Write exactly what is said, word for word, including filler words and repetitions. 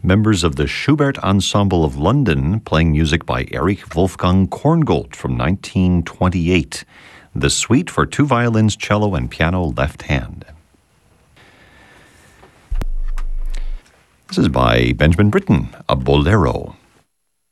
Members of the Schubert Ensemble of London playing music by Erich Wolfgang Korngold from nineteen twenty-eight. The Suite for two violins, cello, and piano left hand. This is by Benjamin Britten, a bolero.